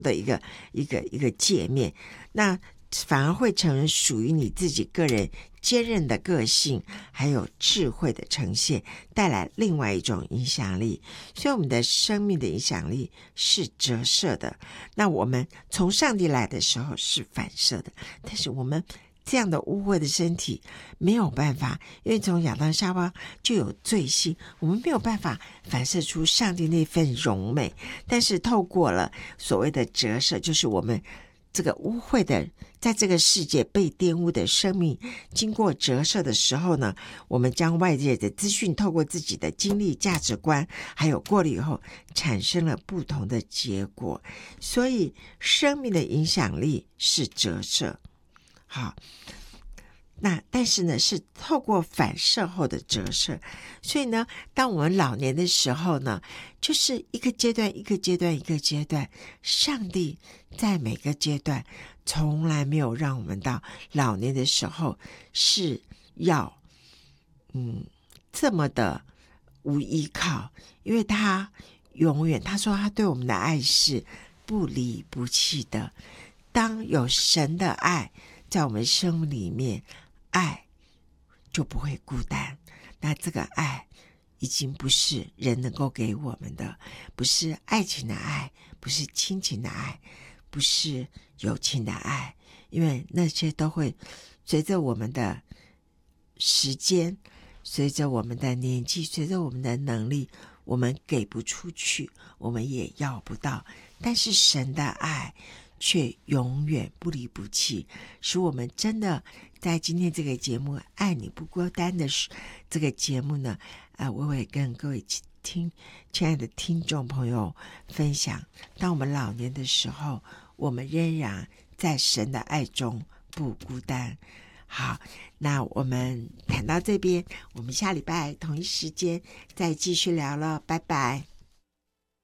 的一个界面，那反而会成为属于你自己个人坚韧的个性还有智慧的呈现，带来另外一种影响力。所以我们的生命的影响力是折射的，那我们从上帝来的时候是反射的，但是我们这样的污秽的身体没有办法，因为从亚当夏娃就有罪性，我们没有办法反射出上帝那份荣美。但是透过了所谓的折射，就是我们这个污秽的在这个世界被玷污的生命经过折射的时候呢，我们将外界的资讯透过自己的经历价值观还有过了以后产生了不同的结果。所以生命的影响力是折射，好，那但是呢是透过反射后的折射。所以呢当我们老年的时候呢，就是一个阶段一个阶段一个阶段，上帝在每个阶段从来没有让我们到老年的时候是要这么的无依靠，因为他永远，他说他对我们的爱是不离不弃的。当有神的爱在我们生命里面，爱就不会孤单。那这个爱已经不是人能够给我们的，不是爱情的爱，不是亲情的爱，不是友情的爱，因为那些都会随着我们的时间，随着我们的年纪，随着我们的能力，我们给不出去，我们也要不到。但是神的爱却永远不离不弃，使我们真的在今天这个节目爱你不孤单的这个节目呢，我会跟各位亲爱的听众朋友分享，当我们老年的时候，我们仍然在神的爱中不孤单。好，那我们谈到这边，我们下礼拜同一时间再继续聊了，拜拜。